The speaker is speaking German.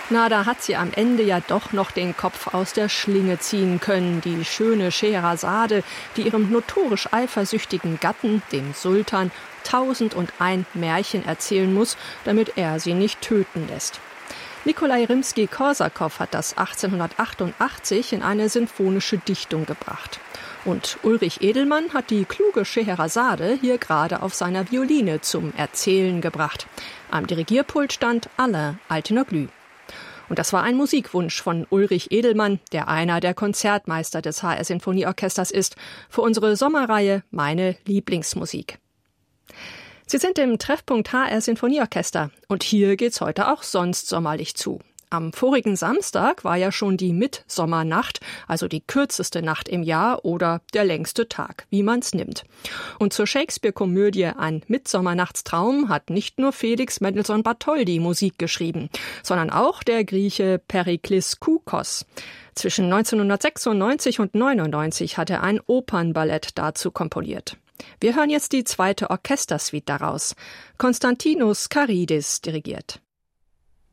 Na, da hat sie am Ende ja doch noch den Kopf aus der Schlinge ziehen können, die schöne Scheherazade, die ihrem notorisch eifersüchtigen Gatten, dem Sultan, 1001 Märchen erzählen muss, damit er sie nicht töten lässt. Nikolai Rimski-Korsakow hat das 1888 in eine sinfonische Dichtung gebracht. Und Ulrich Edelmann hat die kluge Scheherazade hier gerade auf seiner Violine zum Erzählen gebracht. Am Dirigierpult stand Alain Altinoglu. Und das war ein Musikwunsch von Ulrich Edelmann, der einer der Konzertmeister des HR Sinfonieorchesters ist, für unsere Sommerreihe Meine Lieblingsmusik. Sie sind im Treffpunkt HR Sinfonieorchester und hier geht's heute auch sonst sommerlich zu. Am vorigen Samstag war ja schon die Mitsommernacht, also die kürzeste Nacht im Jahr oder der längste Tag, wie man's nimmt. Und zur Shakespeare-Komödie Ein Mitsommernachtstraum hat nicht nur Felix Mendelssohn Bartholdy Musik geschrieben, sondern auch der Grieche Periklis Koukos. Zwischen 1996 und 1999 hat er ein Opernballett dazu komponiert. Wir hören jetzt die zweite Orchestersuite daraus. Konstantinos Karidis dirigiert.